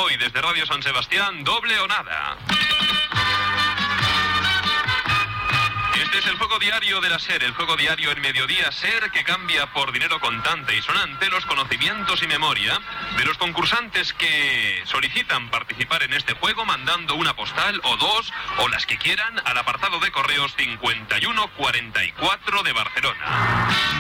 hoy desde Radio San Sebastián, doble o nada. Este es el juego diario de la SER, el juego diario en Mediodía SER, que cambia por dinero contante y sonante los conocimientos y memoria de los concursantes que solicitan participar en este juego mandando una postal o dos, o las que quieran, al apartado de correos 5144 de Barcelona.